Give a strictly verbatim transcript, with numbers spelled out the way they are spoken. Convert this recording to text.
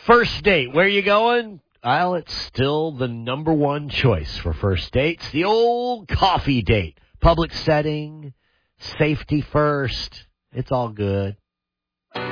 First date, where you going? Well, it's still the number one choice for first dates. The old coffee date. Public setting, safety first. It's all good.